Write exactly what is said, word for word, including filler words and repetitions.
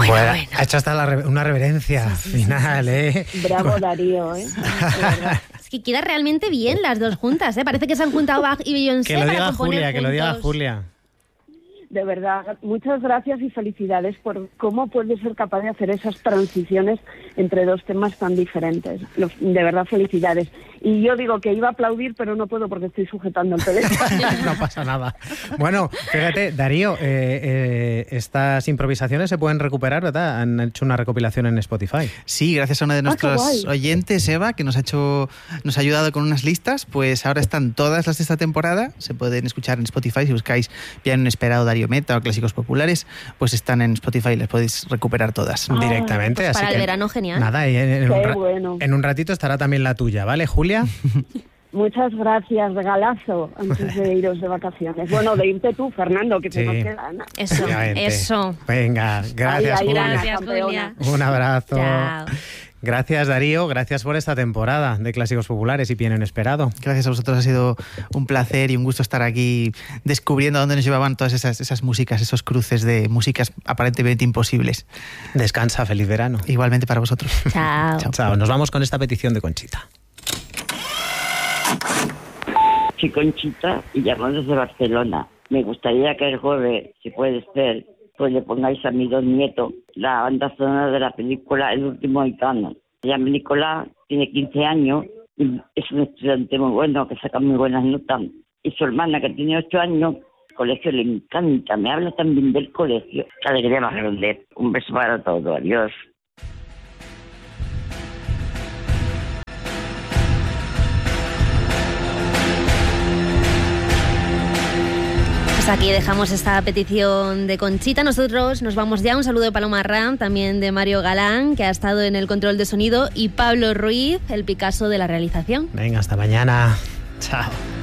Bueno, bueno. Ha hecho hasta la re- una reverencia sí, sí, final, sí, sí, sí. ¿eh? Bravo, Darío, ¿eh? Es que queda realmente bien las dos juntas, ¿eh? Parece que se han juntado Bach y Beyoncé. Que lo diga para Julia, juntos. que lo diga Julia. De verdad, muchas gracias y felicidades por cómo puedes ser capaz de hacer esas transiciones entre dos temas tan diferentes. De verdad, felicidades. Y yo digo que iba a aplaudir, pero no puedo porque estoy sujetando el teléfono. No pasa nada. Bueno, fíjate, Darío, eh, eh, estas improvisaciones se pueden recuperar, ¿verdad? Han hecho una recopilación en Spotify. Sí, gracias a uno de nuestros ah, oyentes, Eva, que nos ha hecho, nos ha ayudado con unas listas, pues ahora están todas las de esta temporada, se pueden escuchar en Spotify. Si buscáis Piano Inesperado, Darío Meta o Clásicos Populares, pues están en Spotify y las podéis recuperar todas. Ah, directamente. Pues así para que, el verano, genial. Nada, y en, en, un ra- bueno. en un ratito estará también la tuya, ¿vale, Julia? Muchas gracias, regalazo, antes de iros de vacaciones. Bueno, de irte tú, Fernando, que sí. te nos queda. ¿no? Eso, eso. Venga, gracias, ay, ay, Julia. Gracias, Julia. Un abrazo. Chao. Gracias, Darío. Gracias por esta temporada de Clásicos Populares y Piano Inesperado. Gracias a vosotros, ha sido un placer y un gusto estar aquí descubriendo a dónde nos llevaban todas esas, esas músicas, esos cruces de músicas aparentemente imposibles. Descansa, feliz verano. Igualmente para vosotros. Chao. Chao. Chao. Nos vamos con esta petición de Conchita. Soy Conchita y llamo desde Barcelona. Me gustaría que el jueves, si puede ser, pues le pongáis a mi don nieto la banda sonora de la película El último gitano. Se llama Nicolás, tiene quince años y es un estudiante muy bueno que saca muy buenas notas. Y su hermana, que tiene ocho años, el colegio le encanta, me habla también del colegio. Qué alegría más grande. Un beso para todos, adiós. Aquí dejamos esta petición de Conchita. Nosotros nos vamos ya. Un saludo de Paloma Ram, también de Mario Galán, que ha estado en el control de sonido, y Pablo Ruiz, el Picasso de la realización. Venga, hasta mañana. Chao.